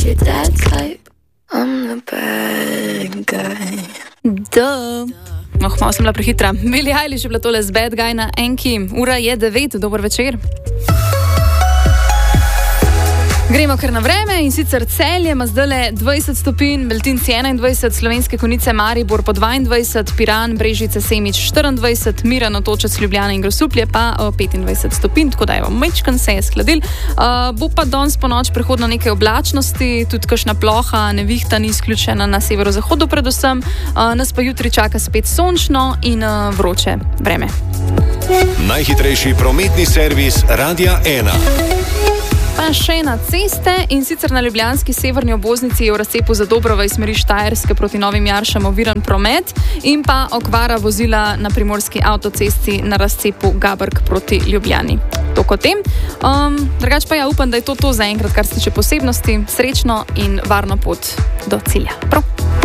Your dad type, I'm the bad guy. Duh. Malo sem bila prehitra. Billie Eilish je bila tole z Bad Guy na Enki. Ura je 9, dober večer. Gremo kar na vreme in sicer Celje ima zdaj 20 stopinj, Beltinci 21, Slovenske Konjice Maribor po 22, Piran, Brežice, Semič 24, Miran, Otočec, Ljubljana in Grosuplje pa 25 stopinj, tako da je mečkan se je skladil. Bo pa danes po noč prehodno nekaj oblačnosti, tudi kakšna ploha, nevihta ni izključena na severozahodu predvsem, nas pa jutri čaka spet sončno in vroče vreme. Najhitrejši prometni servis Radia 1. Pa še na ceste in sicer na ljubljanski severni obvoznici je v razcepu za Dobrova iz smeri Štajerske proti Novim Jaršam oviran promet in pa okvara vozila na primorski avtocesti na razcepu Gabrk proti Ljubljani. Toliko o tem. Drugač pa ja, upam, da je to za enkrat, kar se tiče posebnosti. Srečno in varno pot do cilja. Prav.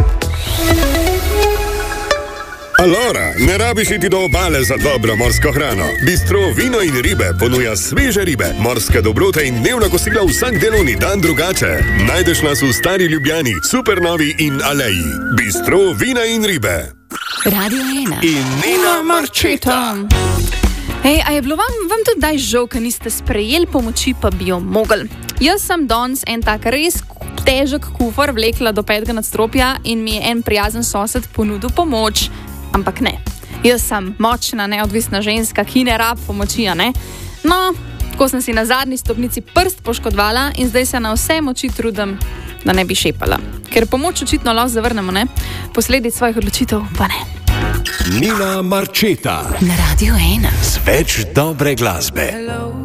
Allora, ne rabiš iti do obale za dobro morsko hrano. Bistro Vino in ribe ponuja sveže ribe, morske dobrote in dnevna kosila vsak delovni dan drugače. Najdeš nas v Stari Ljubljani, Supernovi in Aleji. Bistro Vina in ribe. Radio 1 in Nina Marčeta. Hej, a je bilo vam tudi daj žal, ker niste sprejeli pomoči, pa bi jo mogli? Jaz sem danes en tak res težek kufer vlekla do 5. nadstropja in mi je en prijazen sosed ponudil pomoč. Ampak ne, jaz sem močna, neodvisna ženska, ki ne rab pomoči, ne? No, tako sem si na zadnji stopnici prst poškodvala in zdaj se na vse moči trudim, da ne bi šepala. Ker pomoč očitno lahko zavrnemo, ne? Posledic svojih odločitev pa ne. Nina Marčeta. Na Radio 1. Z več dobre glasbe.